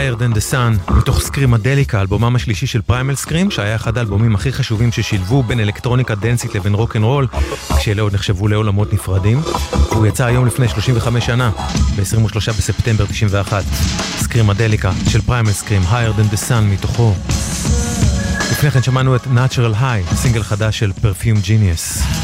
Higher Than The Sun, מתוך סקרימדליקה, אלבומם השלישי של פריימל סקרים, שהיה אחד האלבומים הכי חשובים ששילבו בין אלקטרוניקה דנסית לבין רוק אנד רול, כשאלה עוד נחשבו לעולמות נפרדים. הוא יצא היום לפני 35 שנה, ב-23 בספטמבר 91. סקרימדליקה של פריימל סקרים, Higher Than The Sun מתוכו. לפני כן שמענו את Natural High, סינגל חדש של Perfume Genius.